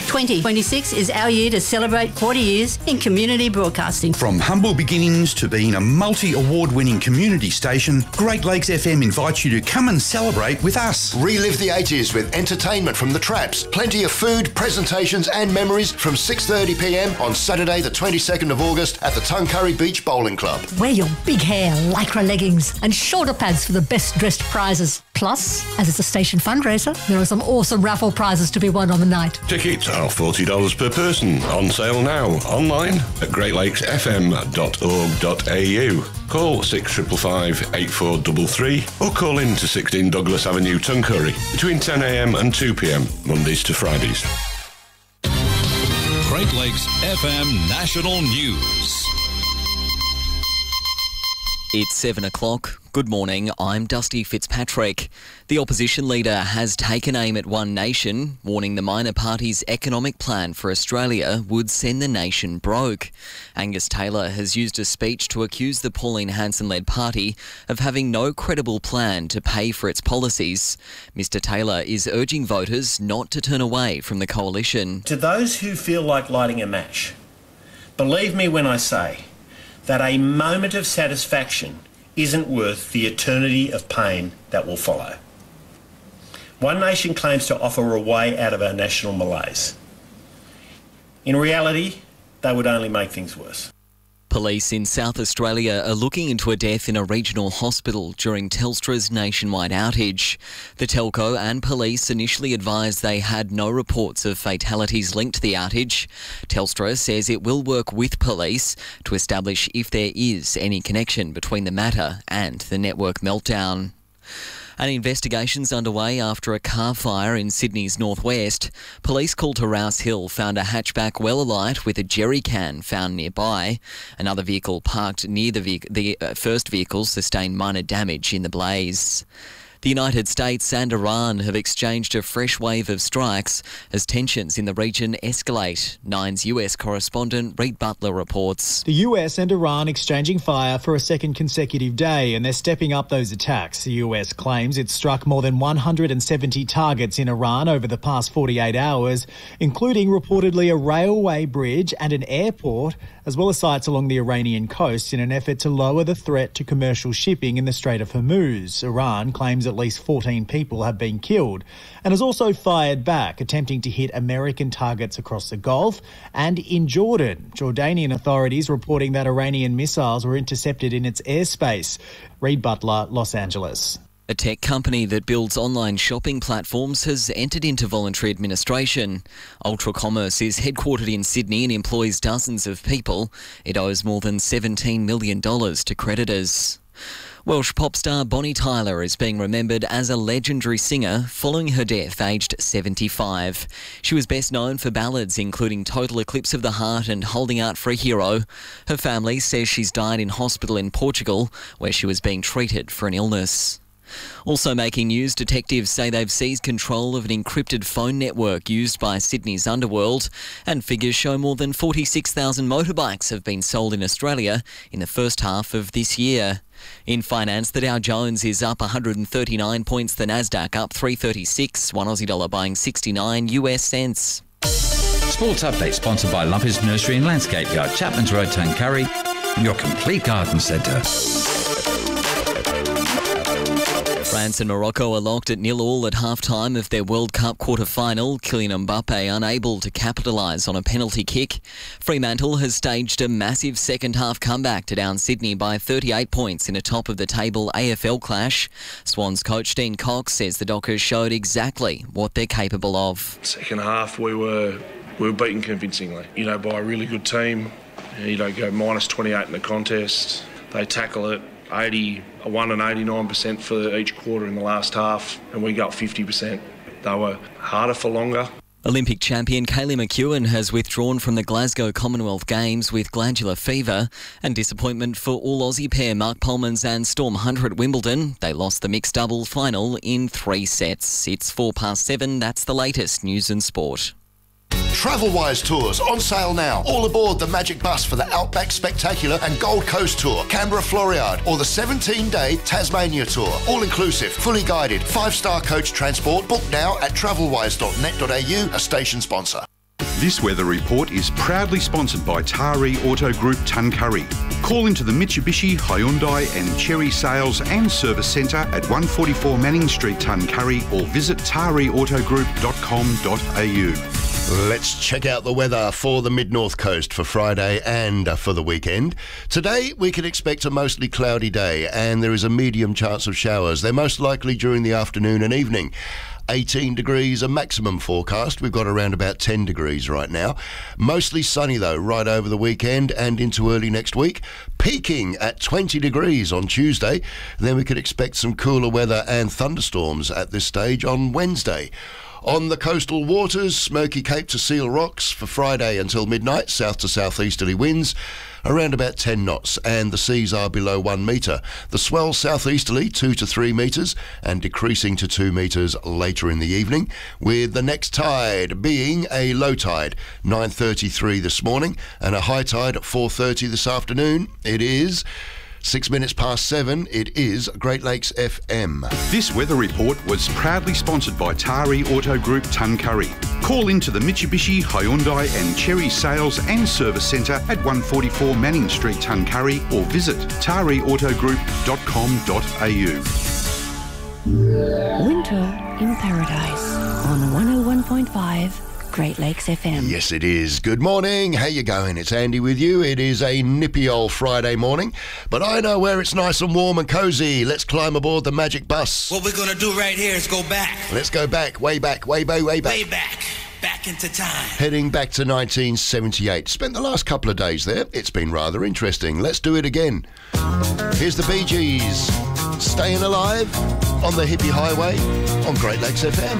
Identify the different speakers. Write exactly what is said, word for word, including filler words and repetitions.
Speaker 1: twenty twenty-six is our year to celebrate forty years in community broadcasting.
Speaker 2: From humble beginnings to being a multi-award-winning community station, Great Lakes F M invites you to come and celebrate with us.
Speaker 3: Relive the eighties with entertainment from the Traps, plenty of food, presentations and memories from six thirty p m on Saturday the twenty-second of August at the Tuncurry Beach Bowling Club.
Speaker 4: Wear your big hair, lycra leggings and shoulder pads for the best dressed prizes. Plus, as it's a station fundraiser, there are some awesome raffle prizes to be won on the night.
Speaker 5: Tickets are forty dollars per person. On sale now. Online at great lakes f m dot org dot a u. Call six five five, eight four three three or call in to sixteen Douglas Avenue, Tuncurry between ten a m and two p m, Mondays to Fridays.
Speaker 6: Great Lakes F M National News.
Speaker 7: It's seven o'clock. Good morning, I'm Dusty Fitzpatrick. The opposition leader has taken aim at One Nation, warning the minor party's economic plan for Australia would send the nation broke. Angus Taylor has used a speech to accuse the Pauline Hanson-led party of having no credible plan to pay for its policies. Mister Taylor is urging voters not to turn away from the coalition.
Speaker 8: To those who feel like lighting a match, believe me when I say that a moment of satisfaction isn't worth the eternity of pain that will follow. One Nation claims to offer a way out of our national malaise. In reality, they would only make things worse.
Speaker 7: Police in South Australia are looking into a death in a regional hospital during Telstra's nationwide outage. The telco and police initially advised they had no reports of fatalities linked to the outage. Telstra says it will work with police to establish if there is any connection between the matter and the network meltdown. An investigation's underway after a car fire in Sydney's northwest. Police called to Rouse Hill found a hatchback well alight with a jerry can found nearby. Another vehicle parked near the, ve- the uh, first vehicle sustained minor damage in the blaze. The United States and Iran have exchanged a fresh wave of strikes as tensions in the region escalate. Nine's U S correspondent Reid Butler reports.
Speaker 9: The U S and Iran exchanging fire for a second consecutive day, and they're stepping up those attacks. The U S claims it struck more than one hundred seventy targets in Iran over the past forty-eight hours, including reportedly a railway bridge and an airport, as well as sites along the Iranian coast in an effort to lower the threat to commercial shipping in the Strait of Hormuz. Iran claims at least fourteen people have been killed and has also fired back, attempting to hit American targets across the Gulf and in Jordan. Jordanian authorities reporting that Iranian missiles were intercepted in its airspace. Reid Butler, Los Angeles.
Speaker 7: A tech company that builds online shopping platforms has entered into voluntary administration. Ultra Commerce is headquartered in Sydney and employs dozens of people. It owes more than seventeen million dollars to creditors. Welsh pop star Bonnie Tyler is being remembered as a legendary singer following her death aged seventy-five. She was best known for ballads including Total Eclipse of the Heart and Holding Out for a Hero. Her family says she's died in hospital in Portugal where she was being treated for an illness. Also making news, detectives say they've seized control of an encrypted phone network used by Sydney's underworld, and figures show more than forty-six thousand motorbikes have been sold in Australia in the first half of this year. In finance, the Dow Jones is up one hundred thirty-nine points, the Nasdaq up three thirty-six, one Aussie dollar buying sixty-nine U S cents.
Speaker 10: Sports Update sponsored by Lumpy's Nursery and Landscape Yard, Chapman's Road, Tuncurry, your complete garden centre.
Speaker 7: France and Morocco are locked at nil all at half-time of their World Cup quarter-final. Kylian Mbappe unable to capitalise on a penalty kick. Fremantle has staged a massive second-half comeback to down Sydney by thirty-eight points in a top-of-the-table A F L clash. Swans coach Dean Cox says the Dockers showed exactly what they're capable of.
Speaker 11: Second half, we were we were beaten convincingly, you know, by a really good team. You don't go minus twenty-eight in the contest. They tackle it eighty-one and eighty-nine percent for each quarter in the last half, and we got fifty percent. They were harder for longer.
Speaker 7: Olympic champion Kaylee McEwen has withdrawn from the Glasgow Commonwealth Games with glandular fever, and disappointment for all Aussie pair Mark Polmans and Storm Hunter at Wimbledon. They lost the mixed double final in three sets. It's four past seven. That's the latest news and sport.
Speaker 3: Travelwise Tours on sale now. All aboard the Magic Bus for the Outback Spectacular and Gold Coast Tour, Canberra Floriade, or the seventeen-day Tasmania Tour. All inclusive, fully guided, five-star coach transport. Book now at travelwise dot net dot a u, a station sponsor.
Speaker 2: This weather report is proudly sponsored by Taree Auto Group Tuncurry. Call into the Mitsubishi, Hyundai and Chery Sales and Service Centre at one forty-four Manning Street, Tuncurry, or visit taree auto group dot com dot a u.
Speaker 3: Let's check out the weather for the mid-north coast for Friday and uh, for the weekend. Today, we can expect a mostly cloudy day and there is a medium chance of showers. They're most likely during the afternoon and evening. eighteen degrees, a maximum forecast. We've got around about ten degrees right now. Mostly sunny, though, right over the weekend and into early next week. Peaking at twenty degrees on Tuesday. Then we could expect some cooler weather and thunderstorms at this stage on Wednesday. On the coastal waters, Smoky Cape to Seal Rocks for Friday until midnight, south to southeasterly winds around about ten knots, and the seas are below one metre. The swell southeasterly two to three metres and decreasing to two metres later in the evening, with the next tide being a low tide nine thirty-three this morning and a high tide at four thirty this afternoon. It is Six minutes past seven, it is Great Lakes F M.
Speaker 2: This weather report was proudly sponsored by Taree Auto Group Tuncurry. Call into the Mitsubishi, Hyundai and Chery Sales and Service Centre at one forty-four Manning Street, Tuncurry, or visit taree auto group dot com dot a u.
Speaker 12: Winter in Paradise on one oh one point five Great Lakes F M.
Speaker 3: Yes, it is. Good morning. How you going? It's Andy with you. It is a nippy old Friday morning, but I know where it's nice and warm and cosy. Let's climb aboard the Magic Bus.
Speaker 13: What we're going to do right here is go back.
Speaker 3: Let's go back, way back, way, way, way back.
Speaker 13: Way back. Back into time.
Speaker 3: Heading back to nineteen seventy-eight. Spent the last couple of days there. It's been rather interesting. Let's do it again. Here's the Bee Gees. Staying alive on the hippie highway on Great Lakes F M.